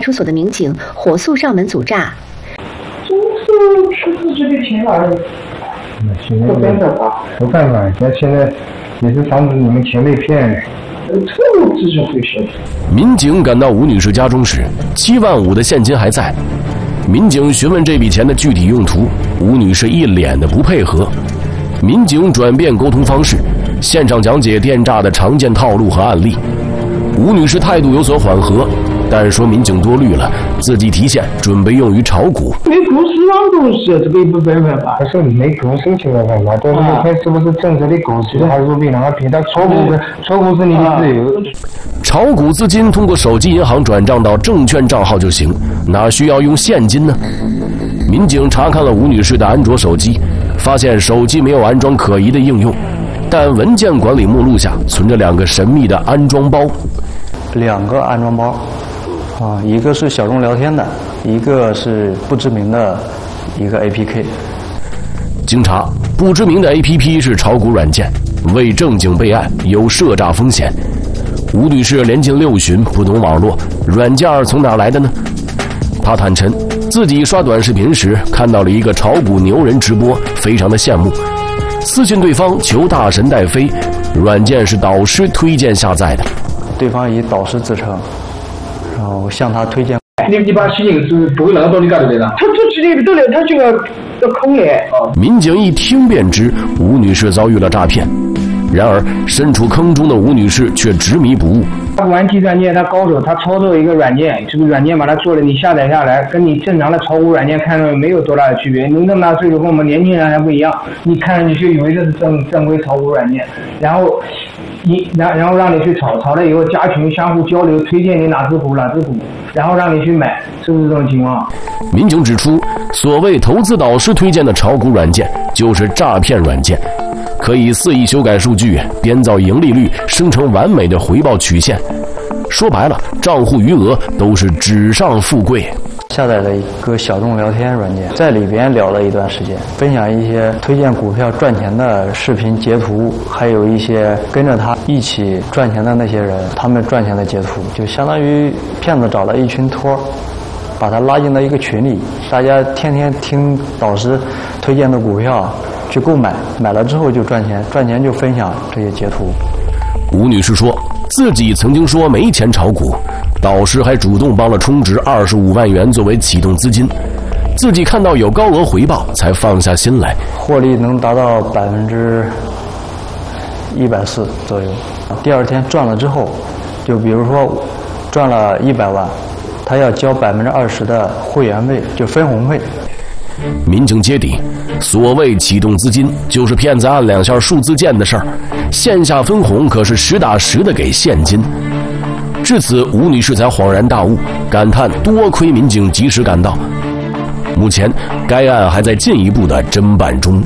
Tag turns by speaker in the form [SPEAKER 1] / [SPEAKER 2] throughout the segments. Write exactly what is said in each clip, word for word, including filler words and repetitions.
[SPEAKER 1] 出所的民警火速上门阻诈。
[SPEAKER 2] 这是出自这个钱哪里？
[SPEAKER 3] 没办法，没办法，那现在也是防止你们钱被骗。
[SPEAKER 2] 这么自就会说。
[SPEAKER 4] 民警赶到吴女士家中时，七万五的现金还在。民警询问这笔钱的具体用途，吴女士一脸的不配合。民警转变沟通方式，现场讲解电诈的常见套路和案例。吴女士态度有所缓和，但说民警多虑了，自己提现准备用于炒股。
[SPEAKER 2] 没公司上东西，这个也不办法吧？
[SPEAKER 3] 他说你没公司情况办法，但是那天是不是真实的公司，还是说被哪个骗？他炒股，炒股是你的自由。
[SPEAKER 4] 炒股资金通过手机银行转账到证券账号就行，哪需要用现金呢？民警查看了吴女士的安卓手机，发现手机没有安装可疑的应用，但文件管理目录下存着两个神秘的安装包。
[SPEAKER 5] 两个安装包，啊，一个是小众聊天的，一个是不知名的一个 A P K。
[SPEAKER 4] 经查，不知名的 A P P 是炒股软件，未正经备案，有涉诈风险。吴女士连进六旬，不懂网络，软件从哪来的呢？她坦陈，自己刷短视频时看到了一个炒股牛人直播，非常的羡慕，私信对方求大神带飞，软件是导师推荐下载的。
[SPEAKER 5] 对方以导师自称，然后向他推荐。
[SPEAKER 2] 你你把虚拟是不会拿到你干的了，他这直接都来，他这个要空的啊。
[SPEAKER 4] 民警一听便知吴女士遭遇了诈骗，然而身处坑中的吴女士却执迷不悟。
[SPEAKER 2] 他玩计算机，他高手，他操作一个软件，这个软件把它做了，你下载下来，跟你正常的炒股软件看着没有多大的区别。您这么大岁数跟我们年轻人还不一样，你看上去就以为这是正正规炒股软件，然后你然然后让你去炒，炒了以后加群相互交流，推荐你哪只股哪只股，然后让你去买，是不是这种情况？
[SPEAKER 4] 民警指出，所谓投资导师推荐的炒股软件就是诈骗软件，可以肆意修改数据，编造盈利率，生成完美的回报曲线。说白了，账户余额都是纸上富贵。
[SPEAKER 5] 下载了一个小众聊天软件，在里边聊了一段时间，分享一些推荐股票赚钱的视频截图，还有一些跟着他一起赚钱的那些人他们赚钱的截图，就相当于骗子找了一群托，把他拉进了一个群里，大家天天听导师推荐的股票去购买，买了之后就赚钱，赚钱就分享这些截图。
[SPEAKER 4] 吴女士说，自己曾经说没钱炒股，导师还主动帮了充值二十五万元作为启动资金，自己看到有高额回报才放下心来，
[SPEAKER 5] 获利能达到百分之一百四左右。第二天赚了之后，就比如说赚了一百万，他要交百分之二十的会员费，就分红费。
[SPEAKER 4] 民警揭底，所谓启动资金，就是骗子按两下数字键的事儿，线下分红可是实打实的给现金。至此，吴女士才恍然大悟，感叹多亏民警及时赶到。目前，该案还在进一步的侦办中。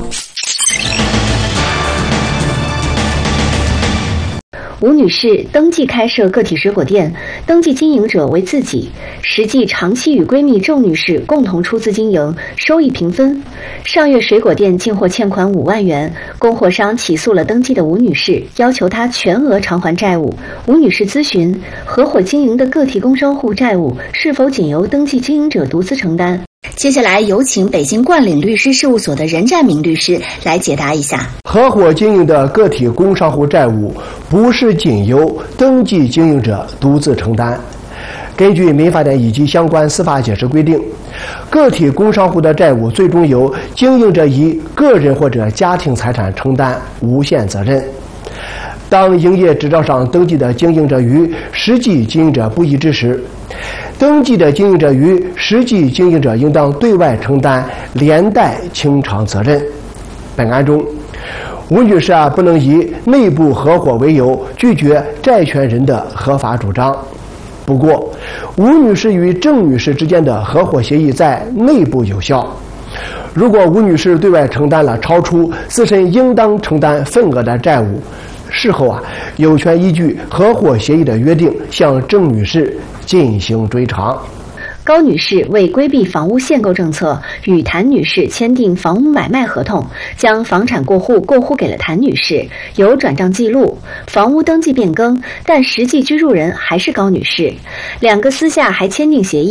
[SPEAKER 1] 吴女士登记开设个体水果店，登记经营者为自己，实际长期与闺蜜周女士共同出资经营，收益平分。上月水果店进货欠款五万元，供货商起诉了登记的吴女士，要求她全额偿还债务。吴女士咨询，合伙经营的个体工商户债务是否仅由登记经营者独自承担？
[SPEAKER 6] 接下来有请北京冠岭律师事务所的任占明律师来解答一下。
[SPEAKER 7] 合伙经营的个体工商户债务不是仅由登记经营者独自承担。根据民法典以及相关司法解释规定，个体工商户的债务最终由经营者以个人或者家庭财产承担无限责任。当营业执照上登记的经营者与实际经营者不一致时，登记的经营者与实际经营者应当对外承担连带清偿责任。本案中，吴女士啊不能以内部合伙为由拒绝债权人的合法主张。不过，吴女士与郑女士之间的合伙协议在内部有效。如果吴女士对外承担了超出自身应当承担份额的债务，事后啊有权依据合伙协议的约定向郑女士进行追偿。
[SPEAKER 1] 高女士为规避房屋限购政策，与谭女士签订房屋买卖合同，将房产过户过户给了谭女士，有转账记录，房屋登记变更，但实际居住人还是高女士。两个私下还签订协议，